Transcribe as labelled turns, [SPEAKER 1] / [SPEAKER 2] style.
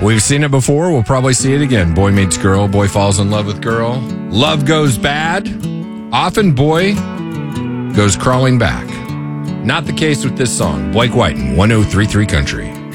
[SPEAKER 1] We've seen it before. We'll probably see it again. Boy meets girl. Boy falls in love with girl. Love goes bad. Often boy goes crawling back. Not the case with this song. Blake Whiten, 103.3 Country.